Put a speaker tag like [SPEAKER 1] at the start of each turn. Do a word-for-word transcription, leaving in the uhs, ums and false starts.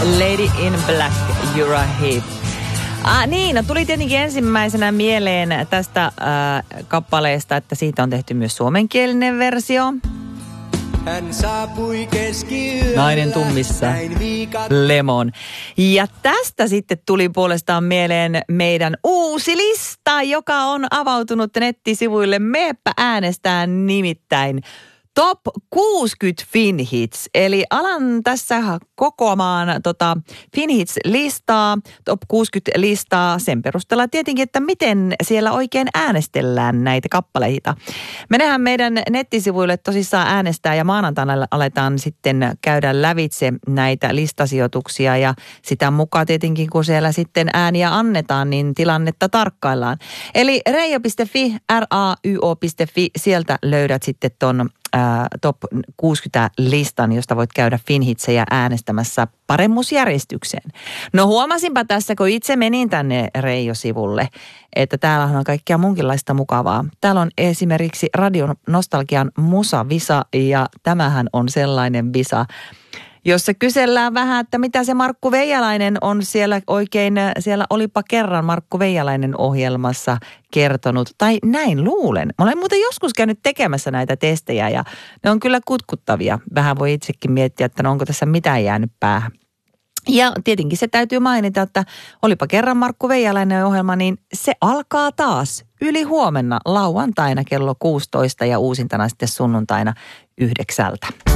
[SPEAKER 1] Lady in Black, You're a Hit. Ah, niin, no tuli tietenkin ensimmäisenä mieleen tästä äh, kappaleesta, että siitä on tehty myös suomenkielinen versio.
[SPEAKER 2] Hän saapui keskiyöllä.
[SPEAKER 1] Nainen tummissa. Lemon. Ja tästä sitten tuli puolestaan mieleen meidän uusi lista, joka on avautunut nettisivuille. Meepä äänestää nimittäin Top kuusikymmentä Finhits, eli alan tässä kokoamaan tota Finhits-listaa, Top kuusikymmentä-listaa sen perusteella tietenkin, että miten siellä oikein äänestellään näitä kappaleita. Menetään meidän nettisivuille tosissaan äänestää ja maanantaina aletaan sitten käydä lävitse näitä listasijoituksia ja sitä mukaan tietenkin, kun siellä sitten ääniä annetaan, niin tilannetta tarkkaillaan. Eli reijo piste fi, r a y o piste fi, sieltä löydät sitten ton Top kuusikymmentä-listan, josta voit käydä Finhitsejä äänestämässä paremmuusjärjestykseen. No huomasinpa tässä, kun itse menin tänne Reijo-sivulle, että täällä on kaikkea munkinlaista mukavaa. Täällä on esimerkiksi Radio Nostalgian Musa-visa ja tämähän on sellainen visa, jossa kysellään vähän, että mitä se Markku Veijalainen on siellä oikein, siellä Olipa kerran Markku Veijalainen ohjelmassa kertonut, tai näin luulen. Mä olen muuten joskus käynyt tekemässä näitä testejä ja ne on kyllä kutkuttavia. Vähän voi itsekin miettiä, että no onko tässä mitään jäänyt päähän. Ja tietenkin se täytyy mainita, että Olipa kerran Markku Veijalainen ohjelma, niin se alkaa taas yli huomenna lauantaina kello kuusitoista ja uusintana sitten sunnuntaina yhdeksältä.